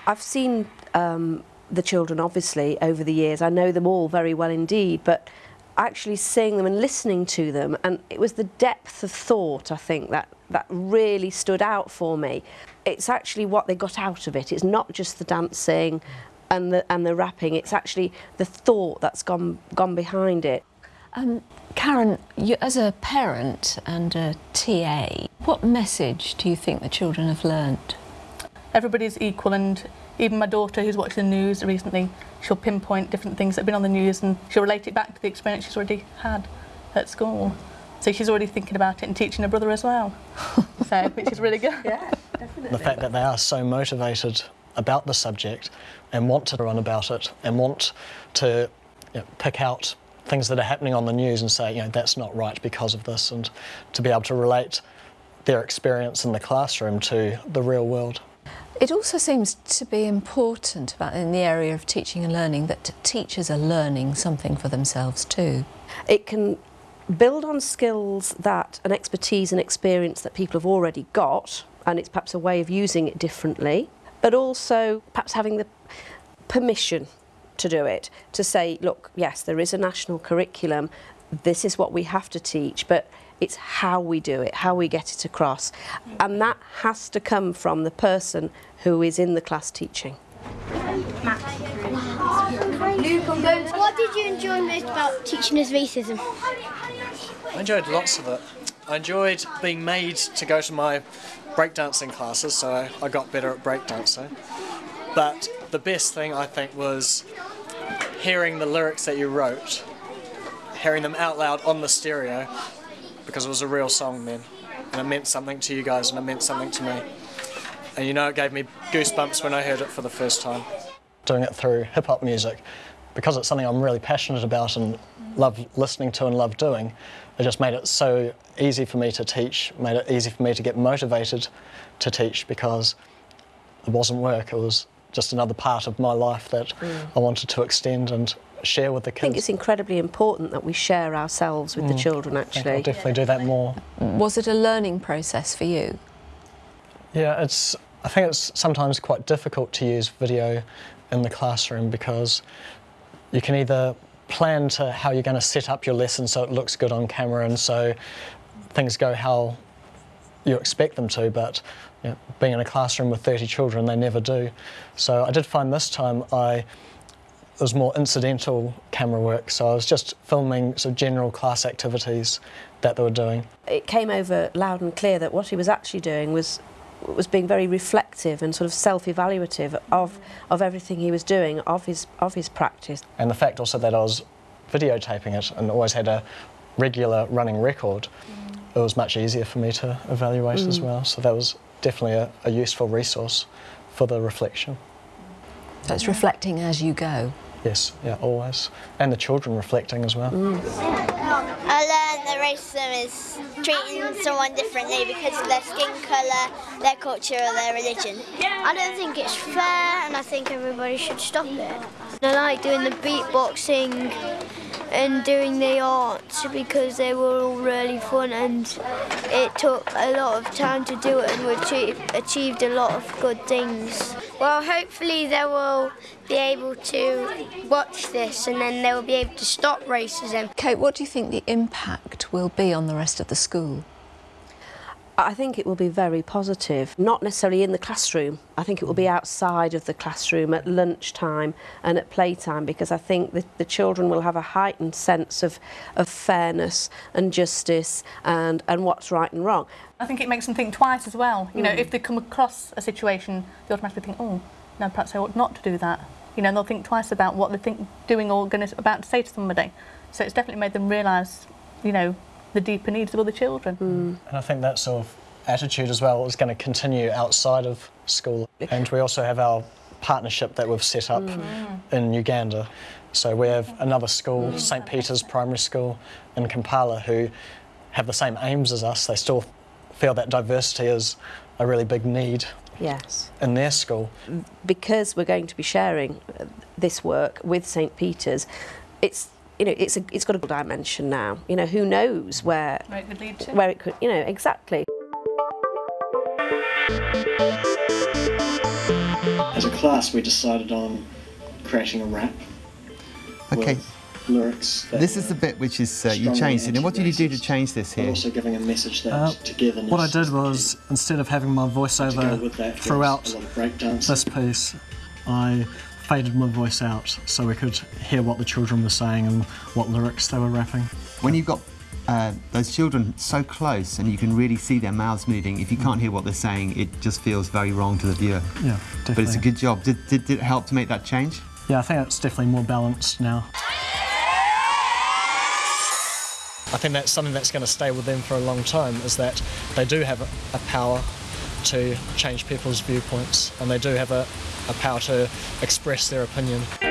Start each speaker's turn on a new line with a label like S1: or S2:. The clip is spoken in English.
S1: I've seen the children, obviously, over the years. I know them all very well indeed, but actually seeing them and listening to them, and it was the depth of thought, I think, that really stood out for me. It's actually what they got out of it. It's not just the dancing and the rapping, it's actually the thought that's gone behind it.
S2: Karen, you, as a parent and a TA, what message do you think the children have learnt?
S3: Everybody's equal, and even my daughter, who's watching the news recently, she'll pinpoint different things that have been on the news and she'll relate it back to the experience she's already had at school. So she's already thinking about it and teaching her brother as well, so, which is really good.
S1: Yeah, definitely.
S4: The fact that they are so motivated about the subject and want to run about it and want to pick out things that are happening on the news and say, that's not right because of this, and to be able to relate their experience in the classroom to the real world.
S2: It also seems to be important in the area of teaching and learning that teachers are learning something for themselves too.
S1: It can build on skills that an expertise and experience that people have already got, and it's perhaps a way of using it differently, but also perhaps having the permission to do it, to say, look, yes, there is a national curriculum, this is what we have to teach, but it's how we do it, how we get it across. And that has to come from the person who is in the class teaching.
S5: What did you enjoy most about teaching us racism?
S6: I enjoyed lots of it. I enjoyed being made to go to my breakdancing classes, so I got better at breakdancing. But the best thing, I think, was hearing the lyrics that you wrote, hearing them out loud on the stereo, because it was a real song then, and it meant something to you guys and it meant something to me. And it gave me goosebumps when I heard it for the first time.
S4: Doing it through hip-hop music, because it's something I'm really passionate about and love listening to and love doing, it just made it so easy for me to teach, made it easy for me to get motivated to teach, because it wasn't work, it was just another part of my life that I wanted to extend and share with the kids.
S1: I think it's incredibly important that we share ourselves with the children, actually.
S4: I'll definitely do that more.
S2: Was it a learning process for you?
S4: Yeah, I think it's sometimes quite difficult to use video in the classroom, because you can either plan to how you're going to set up your lesson so it looks good on camera and so things go how you expect them to, but being in a classroom with 30 children, they never do. So I did find this time it was more incidental camera work, so I was just filming sort of general class activities that they were doing.
S1: It came over loud and clear that what he was actually doing was being very reflective and sort of self-evaluative of everything he was doing, of his practice. And
S4: the fact also that I was videotaping it and always had a regular running record, it was much easier for me to evaluate as well, so that was definitely a useful resource for the reflection.
S2: So it's reflecting as you go?
S4: Yes, yeah, always. And the children reflecting as well.
S5: I learned that racism is treating someone differently because of their skin colour, their culture or their religion. I don't think it's fair, and I think everybody should stop it. I like doing the beatboxing and doing the arts because they were all really fun, and it took a lot of time to do it, and we achieved a lot of good things. Well, hopefully they will be able to watch this and then they will be able to stop racism.
S2: Kate, what do you think the impact will be on the rest of the school?
S1: I think it will be very positive, not necessarily in the classroom. I think it will be outside of the classroom at lunchtime and at playtime, because I think the children will have a heightened sense of fairness and justice and what's right and wrong.
S3: I think it makes them think twice as well. If they come across a situation, they automatically think, oh, no, perhaps I ought not to do that. They'll think twice about what they think doing or about to say to somebody. So it's definitely made them realise, the deeper needs of other children.
S4: And I think that sort of attitude as well is going to continue outside of school. And we also have our partnership that we've set up in Uganda. So we have another school, St Peter's Primary School in Kampala, who have the same aims as us. They still feel that diversity is a really big need in their school. Because
S1: we're going to be sharing this work with St Peter's, it's got a dimension now. Who knows where
S3: it could lead to.
S1: Where it could, exactly.
S7: As a
S6: class we decided on creating a rap.
S7: Okay.
S6: With lyrics.
S7: This is the bit which is you changed it. And what did you do to change this here?
S6: Also giving a message that togetherness.
S4: What I did was, instead of having my voiceover throughout this piece, I faded my voice out so we could hear what the children were saying and what lyrics they were rapping.
S7: When you've got those children so close and you can really see their mouths moving, if you can't hear what they're saying, it just feels very wrong to the viewer.
S4: Yeah, definitely.
S7: But it's a good job. Did it help to make that change?
S4: Yeah, I think it's definitely more balanced now. I think that's something that's going to stay with them for a long time, is that they do have a power to change people's viewpoints, and they do have a power to express their opinion.